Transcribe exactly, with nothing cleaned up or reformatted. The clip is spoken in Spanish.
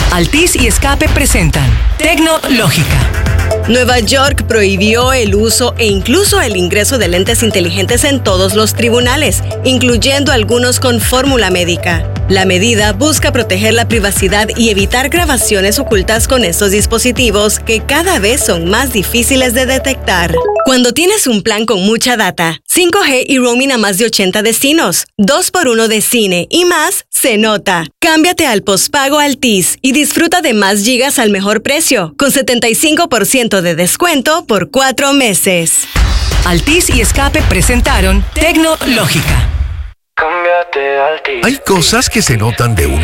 Altis y Escape presentan Tecnológica. Nueva York prohibió el uso e incluso el ingreso de lentes inteligentes en todos los tribunales, incluyendo algunos con fórmula médica. La medida busca proteger la privacidad y evitar grabaciones ocultas con estos dispositivos que cada vez son más difíciles de detectar. Cuando tienes un plan con mucha data, cinco G y roaming a más de ochenta destinos, dos por uno de cine y más, se nota. Cámbiate al pospago Altis y disfruta de más gigas al mejor precio, con setenta y cinco por ciento de descuento por cuatro meses. Altis y Escape presentaron Tecnológica. Hay cosas que se notan de una